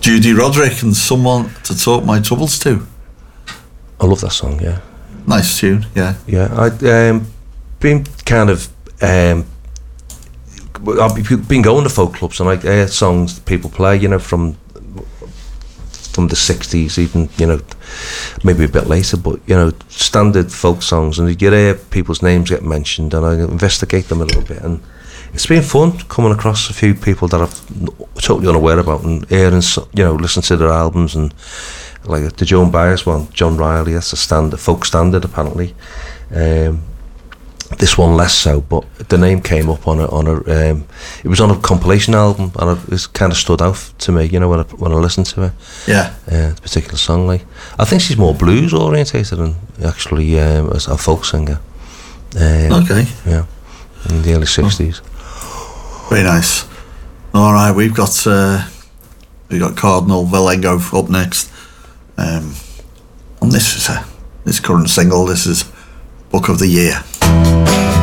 Judy Roderick and Someone to Talk My Troubles To. I love that song, yeah. Nice tune, yeah. Yeah, I've been kind of... I've been going to folk clubs and I hear songs that people play, you know, from the 60s, even, you know, maybe a bit later, but, you know, standard folk songs, and you hear people's names get mentioned, and I investigate them a little bit, and it's been fun coming across a few people that I'm totally unaware about, and hearing, you know, listen to their albums, and like the Joan Baez one, John Riley, that's a standard, folk standard apparently. This one less so, but the name came up on a it was on a compilation album, and it kind of stood out to me, you know, when I listened to it. Yeah. The particular song, like, I think she's more blues orientated than actually as a folk singer. Okay. Yeah, in the early 60s. Very nice. All right, we've got Cardinal Valengo up next. And this current single. This is Book of the Year.